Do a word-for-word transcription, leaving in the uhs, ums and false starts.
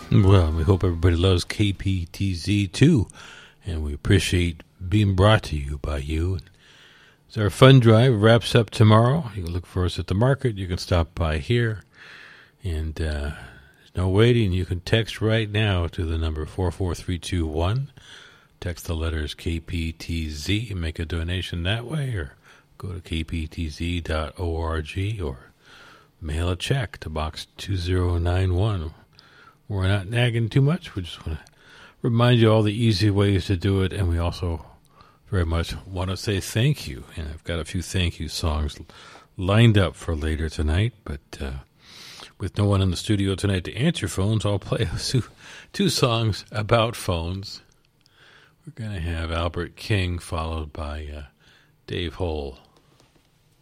Well, we hope everybody loves K P T Z too, and we appreciate being brought to you by you. So our fund drive wraps up tomorrow. You can look for us at the market. You can stop by here, and uh, there's no waiting. You can text right now to the number four four three two one. Text the letters K P T Z and make a donation that way, or go to k p t z dot org or mail a check to box two zero nine one. We're not nagging too much. We just want to remind you all the easy ways to do it, and we also very much want to say thank you. And I've got a few thank you songs lined up for later tonight, but uh, with no one in the studio tonight to answer phones, I'll play two, two songs about phones. We're going to have Albert King followed by uh, Dave Hole.